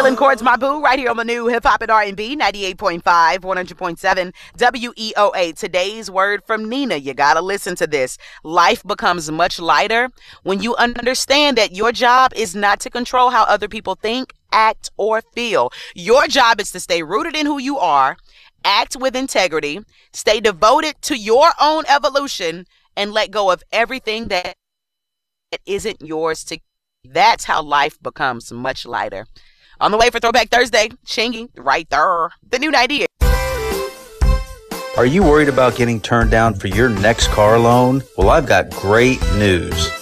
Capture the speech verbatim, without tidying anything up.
Dylan Chords, my boo, right here on the new Hip Hop and R and B, ninety-eight point five, one hundred point seven, W E O A. Today's word from Nina. You gotta listen to this. Life becomes much lighter when you understand that your job is not to control how other people think, act, or feel. Your job is to stay rooted in who you are, act with integrity, stay devoted to your own evolution, and let go of everything that isn't yours to. That's how life becomes much lighter. On the way for Throwback Thursday, Chingy, right there, the new ninety-eight. Are you worried about getting turned down for your next car loan? Well, I've got great news.